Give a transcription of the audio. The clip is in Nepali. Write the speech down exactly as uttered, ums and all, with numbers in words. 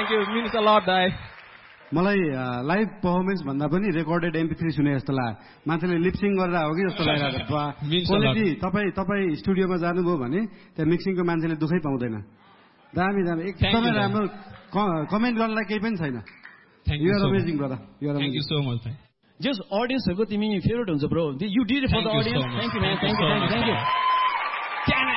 Thank you. Means a lot, Dai. मलाई लाइभ पर्फर्मेन्स भन्दा पनि रेकर्डेड एमपी थ्री सुने जस्तो लाग्यो मान्छेले लिपसिङ गरेर हो कि जस्तो लागिरहेको क्वालिटी तपाईँ तपाईँ स्टुडियोमा जानुभयो भने त्यहाँ मिक्सिङको मान्छेले दुःखै पाउँदैन दामी दामी एकदमै राम्रो कमेन्ट गर्नलाई केही पनि छैन you are amazing brother you are thank you so much just अडियन्सहरूको तिमी फेभरेट हुन्छ bro you did for the audience thank you man thank you thank you thank you